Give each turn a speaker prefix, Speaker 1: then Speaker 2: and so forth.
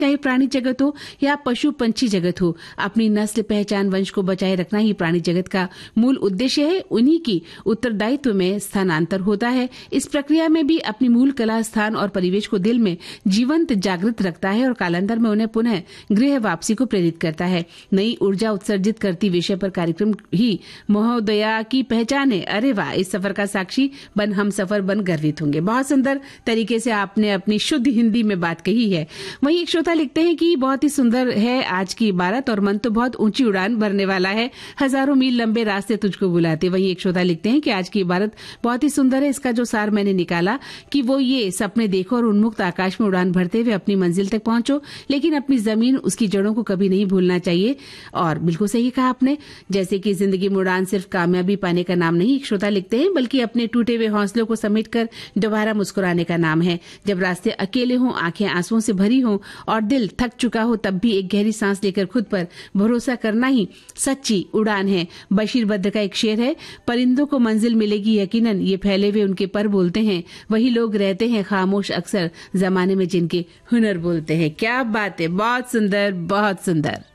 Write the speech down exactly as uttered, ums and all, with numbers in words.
Speaker 1: चाहे प्राणी जगत हो या पशु पंछी जगत हो, अपनी नस्ल पहचान वंश को बचाए रखना ही प्राणी जगत का मूल उद्देश्य है। उन्हीं की उत्तरदायित्व में स्थानांतर होता है। इस प्रक्रिया में भी अपनी मूल कला, स्थान और परिवेश को दिल में जीवंत जागृत रखता है और कालांतर में उन्हें पुनः गृह वापसी को प्रेरित करता है। नई ऊर्जा उत्सर्जित करती विषय पर कार्यक्रम ही महोदया की पहचान है। अरे वाह, इस सफर का साक्षी बन हम सफर बन गर्वित होंगे। बहुत सुंदर तरीके से आपने अपनी शुद्ध हिंदी में बात कही है। वहीं एक श्रोता लिखते हैं कि बहुत ही सुंदर है आज की इबारत और मन तो बहुत ऊंची उड़ान भरने वाला है, हजारों मील लंबे रास्ते तुझको बुलाते। वहीं एक श्रोता लिखते हैं कि आज की इबारत बहुत ही सुंदर है, इसका जो सार मैंने निकाला कि वो ये सपने देखो और उन्मुक्त आकाश में उड़ान भरते हुए अपनी मंजिल तक पहुंचो, लेकिन अपनी जमीन, उसकी जड़ों को कभी नहीं भूलना चाहिए। और बिल्कुल सही कहा आपने, जैसे कि जिंदगी में उड़ान सिर्फ कामयाबी पाने का नाम नहीं, एक श्रोता लिखते हैं, बल्कि अपने टूटे हुए हौसलों को समेटकर दोबारा मुस्कुराने का नाम है। जब रास्ते अकेले हों, आंखें आंसुओं से भरी हों और दिल थक चुका हो, तब भी एक गहरी सांस लेकर खुद पर भरोसा करना ही सच्ची उड़ान है। बशीर बद्र का एक शेर है, परिंदों को मंजिल मिलेगी यकीनन, ये फैले हुए उनके पर बोलते हैं, वही लोग रहते हैं खामोश अक्सर जमाने में जिनके हुनर बोलते हैं। क्या बात है, बहुत सुंदर, बहुत सुंदर।